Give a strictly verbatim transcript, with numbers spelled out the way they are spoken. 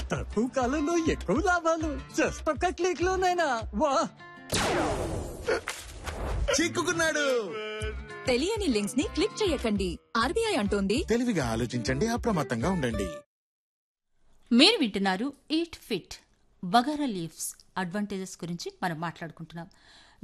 తక్కువ కాలంలో ఎక్కువ లాభాలు జస్ట్ ఒక్క క్లిక్ లోనైనా వా. చిక్కుకున్నాడు. తెలియని లింక్స్ ని క్లిక్ చేయకండి. ఆర్బీఐ అంటోంది తెలివిగా ఆలోచించండి, అప్రమత్తంగా ఉండండి. మీరు వింటున్నారు eat fit bagara leaves advantages గురించి మనం మాట్లాడుకుంటున్నాం.